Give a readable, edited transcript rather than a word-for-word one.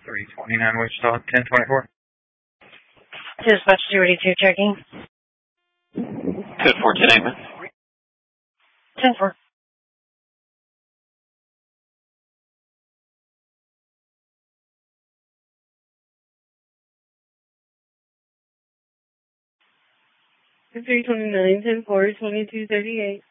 329 Wichita, 1024. Dispatch 282 checking. Code 410 man. 10-4. Three 29, 10-4, 2238.